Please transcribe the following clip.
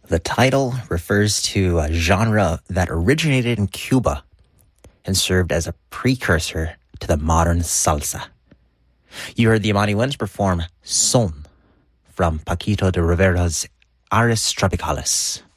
The title refers to a genre that originated in Cuba and served as a precursor to the modern salsa. You heard the Imani Winds perform Son from Paquito de Rivera's Aris Tropicalis.